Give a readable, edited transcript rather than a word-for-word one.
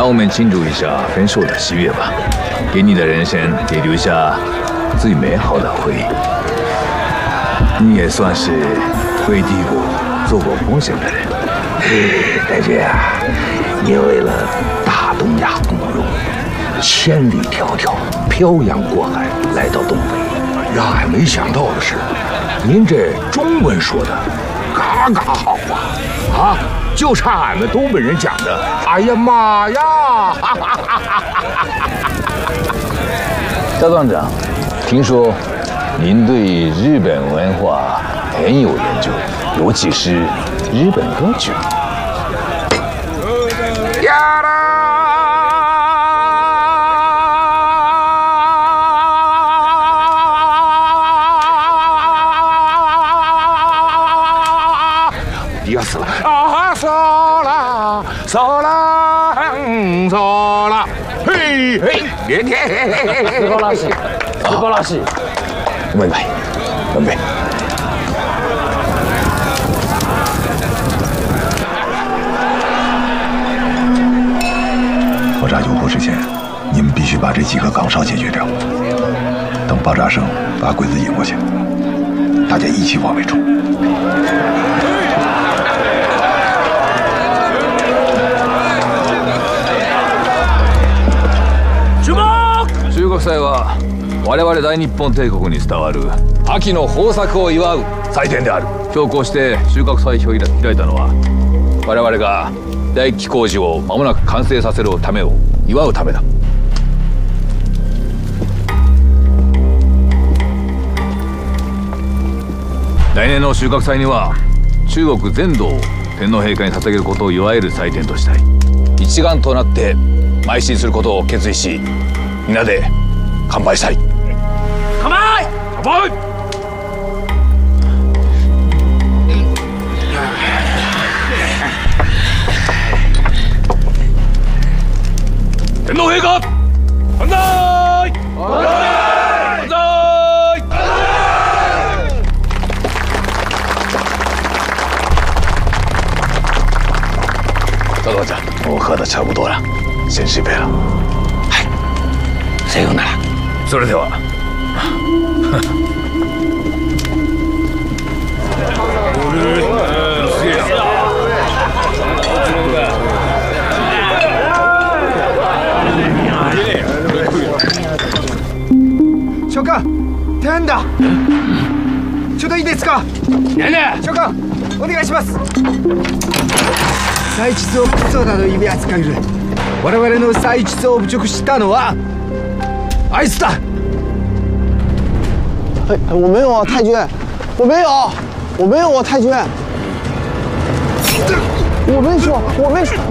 让我们庆祝一下分手的喜悦吧，给你的人生也留下最美好的回忆。你也算是为帝国做过贡献的人。 大姐啊，您为了大东亚共荣，千里迢迢漂洋过海来到东北，让俺没想到的是，您这中文说的嘎嘎好啊！就差俺们东北人讲的“哎呀妈呀”！ 赵团长，听说您对日本文化很有研究，尤其是日本歌曲。 呀啦！憋死了！啊，嗦啦嗦啦嗦啦，嘿嘿，连天！ 斯巴拉西，斯巴拉西。 文杯，文杯。 爆炸油锅之前，你们必须把这几个岗哨解决掉。等爆炸声把鬼子引过去，大家一起往回冲。 収穫祭は我々大日本帝国に伝わる秋の豊作を祝う祭典である。今日こうして収穫祭を開いたのは我々が大気工事を間もなく完成させるためを祝うためだ。来年の収穫祭には中国全土を天皇陛下に捧げることを祝える祭典としたい。一丸となって邁進することを決意し、皆で乾杯したい。乾杯！乾杯！天皇陛下，万歳！万歳！万歳！赵团长，我喝的差不多了，先失杯了。 さようなら。 それでは。 長官、なんだ。ちょっといいですか。 なんだ。 長官、お願いします。歳出をそうだと指扱いる。我々の歳出を侮辱したのはあいつだ。 哎，我没有啊，太君，我没有，我没有啊，太君，我没说，我没说。